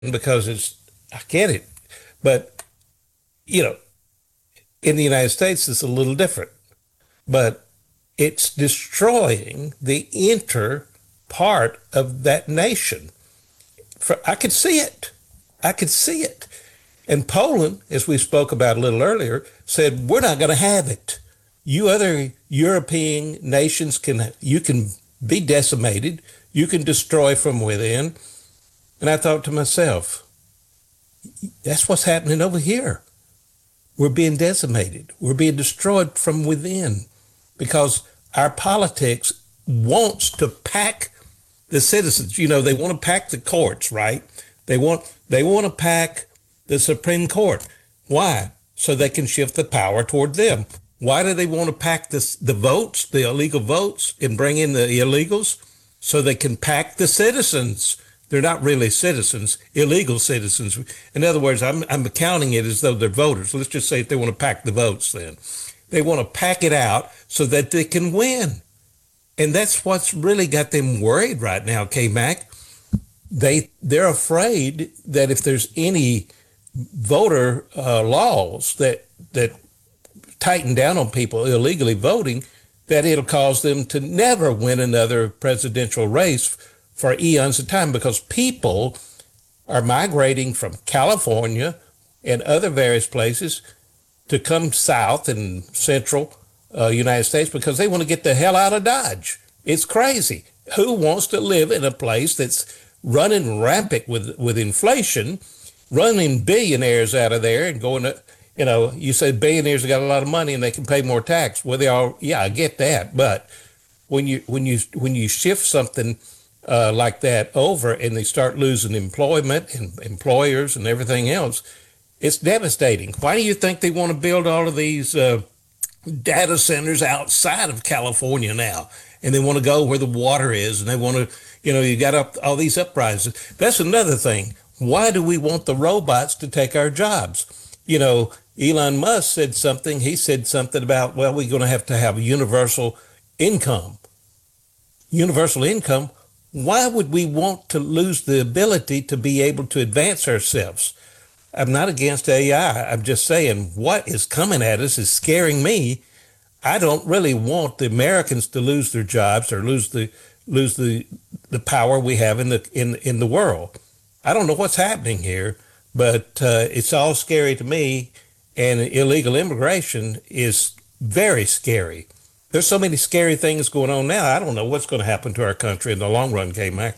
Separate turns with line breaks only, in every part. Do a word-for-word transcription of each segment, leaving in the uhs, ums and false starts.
because it's, I get it. But, you know, in the United States, it's a little different. But it's destroying the inner part of that nation. For, I could see it. I could see it. And Poland, as we spoke about a little earlier, said, we're not going to have it. You other European nations can, you can be decimated. You can destroy from within. And I thought to myself, that's what's happening over here. We're being decimated. We're being destroyed from within because our politics wants to pack the citizens. You know, they want to pack the courts, right? They want they want to pack the Supreme Court. Why? So they can shift the power toward them. Why do they want to pack this, the votes, the illegal votes, and bring in the illegals? So they can pack the citizens. They're not really citizens, illegal citizens. In other words, I'm, I'm counting it as though they're voters. Let's just say if they want to pack the votes then. They want to pack it out so that they can win. And that's what's really got them worried right now, K-Mac. They, they're afraid that if there's any voter uh, laws that, that tighten down on people illegally voting, that it'll cause them to never win another presidential race for eons of time, because people are migrating from California and other various places to come south and central uh, United States because they want to get the hell out of Dodge. It's crazy. Who wants to live in a place that's running rampant with, with inflation, running billionaires out of there and going to, you know, you say billionaires have got a lot of money and they can pay more tax. Well, they all, yeah, I get that. But when you, when you, when you shift something Uh, like that over and they start losing employment and employers and everything else, it's devastating. Why do you think they want to build all of these uh, data centers outside of California now? And they want to go where the water is and they want to, you know, you got up all these uprisings. That's another thing. Why do we want the robots to take our jobs? You know, Elon Musk said something. He said something about, well, we're going to have to have universal income. Universal income. Why would we want to lose the ability to be able to advance ourselves? I'm not against A I. I'm just saying what is coming at us is scaring me. I don't really want the Americans to lose their jobs or lose the lose the the power we have in the in in the world. I don't know what's happening here, but uh, it's all scary to me. And illegal immigration is very scary. There's so many scary things going on now. I don't know what's going to happen to our country in the long run, K-Mac.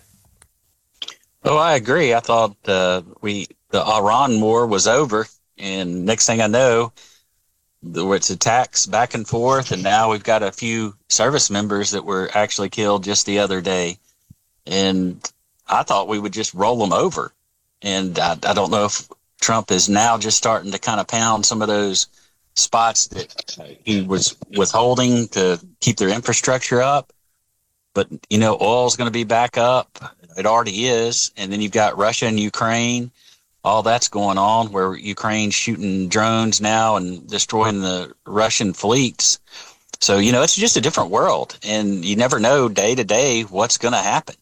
Oh, I agree. I thought uh, we the Iran war was over, and next thing I know, there was attacks back and forth, and now we've got a few service members that were actually killed just the other day, and I thought we would just roll them over, and I, I don't know if Trump is now just starting to kind of pound some of those spots that he was withholding to keep their infrastructure up. But, you know, oil's going to be back up. It already is. And then you've got Russia and Ukraine. All that's going on where Ukraine's shooting drones now and destroying the Russian fleets. So, you know, it's just a different world. And you never know day to day what's going to happen.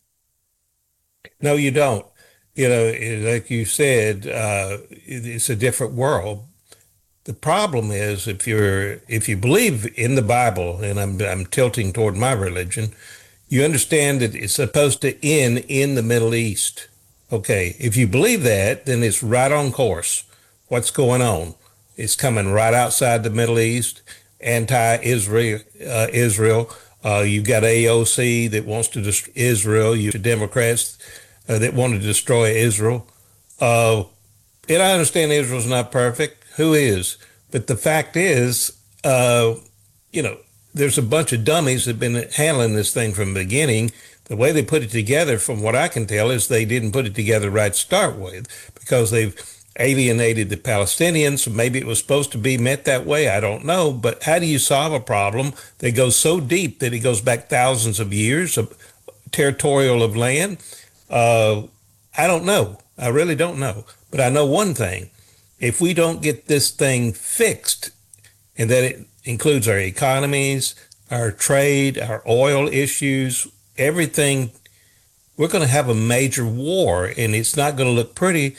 No, you don't. You know, like you said, uh, it's a different world. The problem is if you're if you believe in the Bible, and I'm I'm tilting toward my religion, you understand that it's supposed to end in the Middle East. Okay, if you believe that, then it's right on course. What's going on? It's coming right outside the Middle East, anti-Israel. Uh, Israel. Uh, you've got A O C that wants to destroy Israel. You have Democrats uh, that want to destroy Israel. Uh, and I understand Israel's not perfect. Who is? But the fact is, uh, you know, there's a bunch of dummies that have been handling this thing from the beginning. The way they put it together, from what I can tell, is they didn't put it together right to start with because they've alienated the Palestinians. Maybe it was supposed to be meant that way. I don't know. But how do you solve a problem that goes so deep that it goes back thousands of years of territorial of land? Uh, I don't know. I really don't know. But I know one thing. If we don't get this thing fixed, and that it includes our economies, our trade, our oil issues, everything, we're going to have a major war, and it's not going to look pretty